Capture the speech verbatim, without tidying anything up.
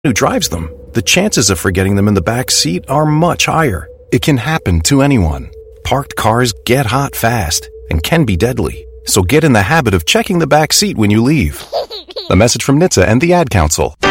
who drives them, the chances of forgetting them in the back seat are much higher. It can happen to anyone. Parked cars get hot fast and can be deadly. So get in the habit of checking the back seat when you leave. A message from N H T S A and the Ad Council.